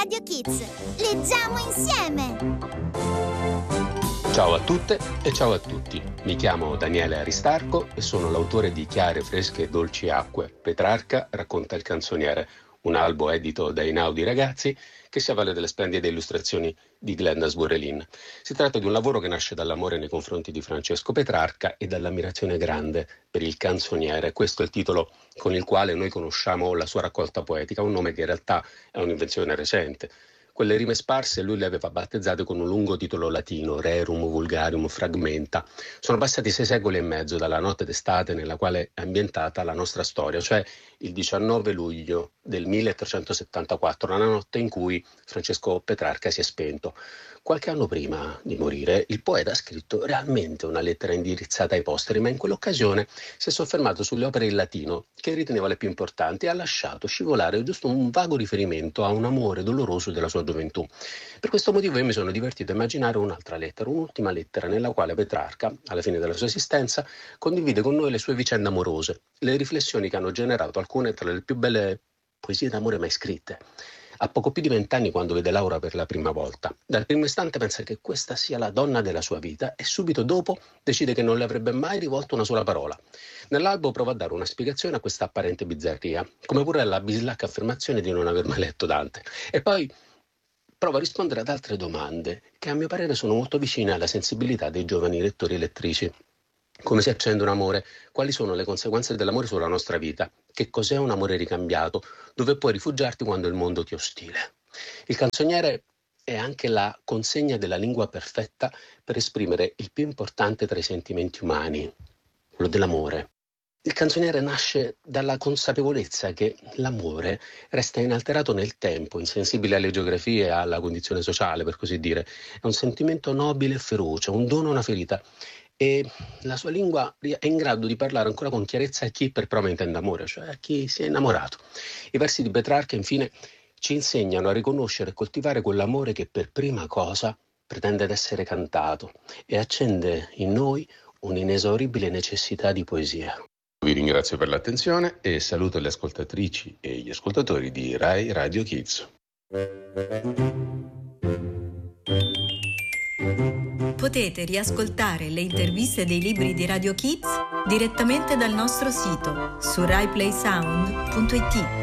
Radio Kids. Leggiamo insieme! Ciao a tutte e ciao a tutti. Mi chiamo Daniele Aristarco e sono l'autore di Chiare, fresche e dolci acque. Petrarca racconta il canzoniere, un albo edito dai Einaudi ragazzi che si avvale delle splendide illustrazioni di Glenda Sborelin. Si tratta di un lavoro che nasce dall'amore nei confronti di Francesco Petrarca e dall'ammirazione grande per il canzoniere. Questo è il titolo con il quale noi conosciamo la sua raccolta poetica, un nome che in realtà è un'invenzione recente. Quelle rime sparse lui le aveva battezzate con un lungo titolo latino, Rerum Vulgarium Fragmenta. Sono passati 6 secoli e mezzo dalla notte d'estate nella quale è ambientata la nostra storia, cioè il 19 luglio del 1374, la notte in cui Francesco Petrarca si è spento. Qualche anno prima di morire, il poeta ha scritto realmente una lettera indirizzata ai posteri, ma in quell'occasione si è soffermato sulle opere in latino, che riteneva le più importanti, e ha lasciato scivolare giusto un vago riferimento a un amore doloroso della sua gioventù. Per questo motivo io mi sono divertito a immaginare un'altra lettera, un'ultima lettera, nella quale Petrarca, alla fine della sua esistenza, condivide con noi le sue vicende amorose, le riflessioni che hanno generato alcune tra le più belle poesie d'amore mai scritte. Ha poco più di 20 anni quando vede Laura per la prima volta. Dal primo istante pensa che questa sia la donna della sua vita e subito dopo decide che non le avrebbe mai rivolto una sola parola. Nell'albo prova a dare una spiegazione a questa apparente bizzarria, come pure alla bislacca affermazione di non aver mai letto Dante. E poi prova a rispondere ad altre domande che a mio parere sono molto vicine alla sensibilità dei giovani lettori e lettrici. Come si accende un amore? Quali sono le conseguenze dell'amore sulla nostra vita? Che cos'è un amore ricambiato? Dove puoi rifugiarti quando il mondo ti è ostile? Il canzoniere è anche la consegna della lingua perfetta per esprimere il più importante tra i sentimenti umani, quello dell'amore. Il canzoniere nasce dalla consapevolezza che l'amore resta inalterato nel tempo, insensibile alle geografie e alla condizione sociale, per così dire. È un sentimento nobile e feroce, un dono, una ferita. E la sua lingua è in grado di parlare ancora con chiarezza a chi per prova intende amore, cioè a chi si è innamorato. I versi di Petrarca, infine, ci insegnano a riconoscere e coltivare quell'amore che per prima cosa pretende di essere cantato e accende in noi un'inesauribile necessità di poesia. Vi ringrazio per l'attenzione e saluto le ascoltatrici e gli ascoltatori di Rai Radio Kids. Potete riascoltare le interviste dei libri di Radio Kids direttamente dal nostro sito su raiplaysound.it.